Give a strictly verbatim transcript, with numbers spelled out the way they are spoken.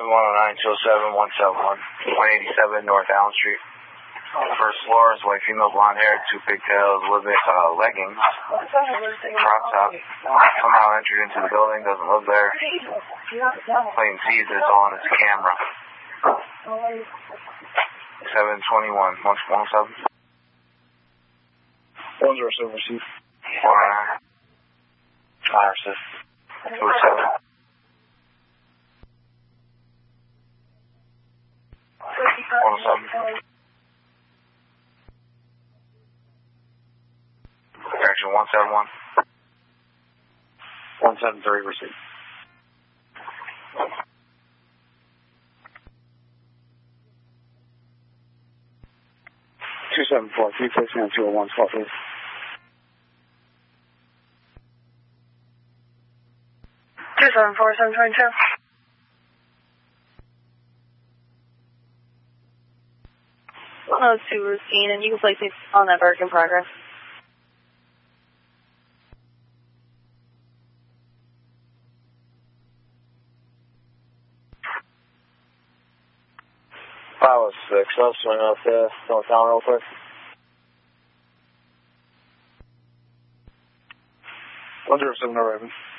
seven one oh nine two oh seven one seven one, one eighty-seven North Allen Street. First floor is white female, blonde hair, two pigtails, a little bit uh, leggings, crop top. Somehow entered into the building, doesn't live there. Plain sees this all on his camera. seven twenty-one, one oh seven. one zero seven received. four nine. Fire assist. two oh seven. one oh seven. Action one seven one. one seven three received. two seven four, three six nine two oh one, spot please. two seven four, seven twenty-two. one oh two routine, and you can place it on that work in progress. five oh six, I'll swing up there, North Allen real quick. one zero seven, no Raven.